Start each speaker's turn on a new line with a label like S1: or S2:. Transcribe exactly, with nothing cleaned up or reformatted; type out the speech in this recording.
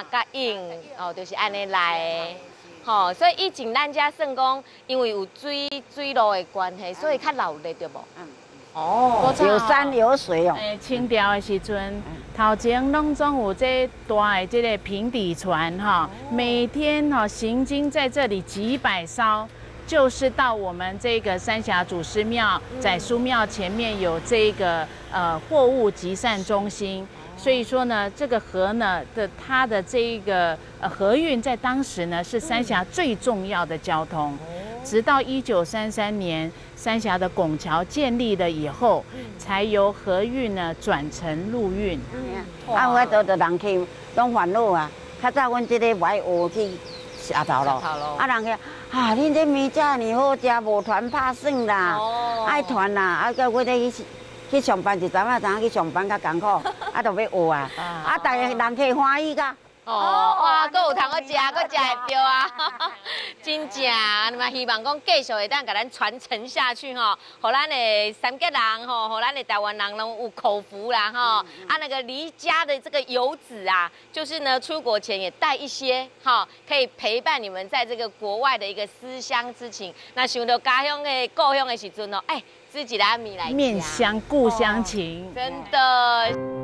S1: 甲影哦，就是安尼来的。吼，所以以前咱家算讲，因为有水水路的关系，所以较闹热，对无？嗯。哦，
S2: 有山有水哦。
S3: 诶，清朝的时阵，头前拢总有这大的这个平底船哈，每天哈行经在这里几百艘。就是到我们这个三峡祖师庙、载书庙前面有这个呃货物集散中心，所以说呢，这个河呢的它的这一个呃河运在当时呢是三峡最重要的交通，直到一九三三年三峡的拱桥建立了以后，才由河运呢转成陆运。
S2: 啊，我都都人去拢烦恼啊，较早阮这个歪学去下头路，啊人去。啊！恁这面遮尔好食，无团拍算啦，哦、爱团啦，啊！到我咧去去上班，一早啊，早去上班较艰苦，啊，就要学啊，啊，大家人客欢喜噶。
S1: 哦，哇，阁有通好食，阁食会着啊，真正，那么希望讲继续会当甲咱传承下去吼，互咱的三结人吼，互咱的台湾人拢有口福啦吼。啊，那个离家的这个游子啊，就是呢出国前也带一些哈，可以陪伴你们在这个国外的一个思乡之情。那想到家乡的故乡的时阵哦，哎，自己的米来
S3: 面乡故乡情，
S1: 真的。